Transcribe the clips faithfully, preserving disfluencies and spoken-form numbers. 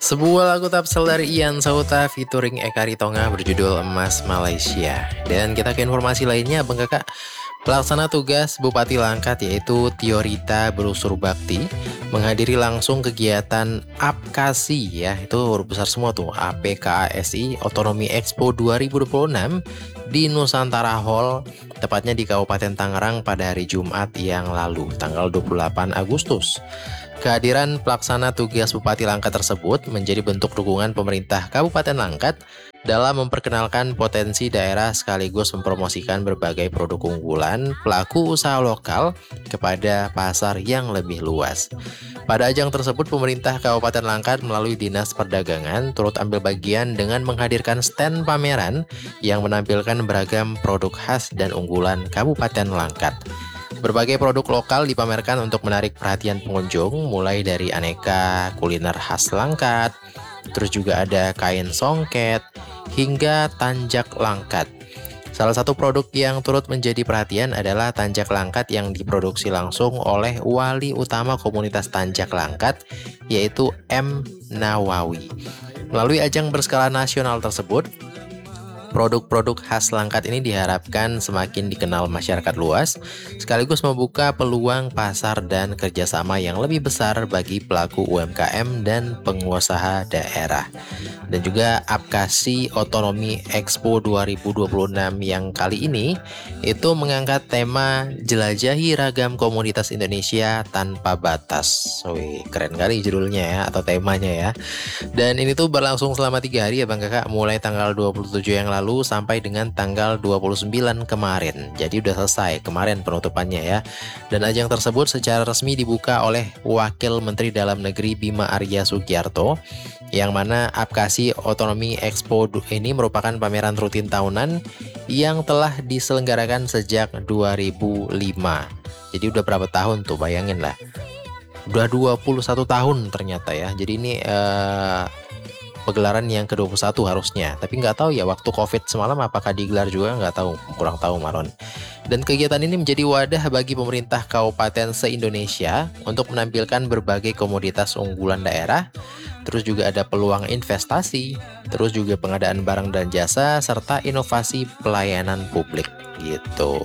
Sebuah lagu Tapsel dari Ian Sauta featuring Eka Ritonga berjudul Emas Malaysia. Dan kita ke informasi lainnya, Bang Kakak. Pelaksana tugas Bupati Langkat yaitu Tiorita Berusur Bakti menghadiri langsung kegiatan APKASI ya, itu huruf besar semua tuh, A P K A S I Otonomi Expo dua ribu dua puluh enam di Nusantara Hall, tepatnya di Kabupaten Tangerang pada hari Jumat yang lalu, tanggal dua puluh delapan Agustus. Kehadiran pelaksana tugas Bupati Langkat tersebut menjadi bentuk dukungan pemerintah Kabupaten Langkat dalam memperkenalkan potensi daerah sekaligus mempromosikan berbagai produk unggulan pelaku usaha lokal kepada pasar yang lebih luas. Pada ajang tersebut, pemerintah Kabupaten Langkat melalui Dinas Perdagangan turut ambil bagian dengan menghadirkan stand pameran yang menampilkan beragam produk khas dan unggulan Kabupaten Langkat. Berbagai produk lokal dipamerkan untuk menarik perhatian pengunjung, mulai dari aneka kuliner khas Langkat, terus juga ada kain songket, hingga tanjak Langkat. Salah satu produk yang turut menjadi perhatian adalah tanjak Langkat yang diproduksi langsung oleh wali utama komunitas Tanjak Langkat, yaitu M. Nawawi. Melalui ajang berskala nasional tersebut, produk-produk khas Langkat ini diharapkan semakin dikenal masyarakat luas, sekaligus membuka peluang pasar dan kerjasama yang lebih besar bagi pelaku U M K M dan pengusaha daerah. Dan juga APKASI Otonomi Expo dua ribu dua puluh enam yang kali ini itu mengangkat tema Jelajahi Ragam Komunitas Indonesia Tanpa Batas. Wih, keren kali judulnya ya, atau temanya ya. Dan ini tuh berlangsung selama tiga hari ya Bang Kakak, mulai tanggal dua puluh tujuh yang lalu sampai dengan tanggal dua puluh sembilan kemarin. Jadi udah selesai kemarin penutupannya ya. Dan ajang tersebut secara resmi dibuka oleh Wakil Menteri Dalam Negeri Bima Arya Sugiarto, yang mana APKASI Otonomi Expo ini merupakan pameran rutin tahunan yang telah diselenggarakan sejak dua ribu lima. Jadi udah berapa tahun tuh, bayangin lah. Udah dua puluh satu tahun ternyata ya. Jadi ini eh, pegelaran yang ke dua puluh satu harusnya. Tapi nggak tahu ya waktu COVID semalam apakah digelar juga, nggak tahu, kurang tahu Maron. Dan kegiatan ini menjadi wadah bagi pemerintah kabupaten se-Indonesia untuk menampilkan berbagai komoditas unggulan daerah. Terus juga ada peluang investasi, terus juga pengadaan barang dan jasa, serta inovasi pelayanan publik gitu.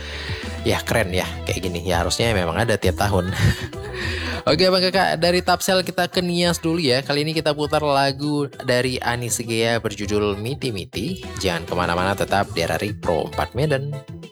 Ya keren ya, kayak gini ya harusnya memang ada tiap tahun. Oke Bang Kakak, dari Tapsel kita ke Nias dulu ya. Kali ini kita putar lagu dari Ani Segea berjudul Miti Miti. Jangan kemana-mana, tetap di R R I Pro empat Medan.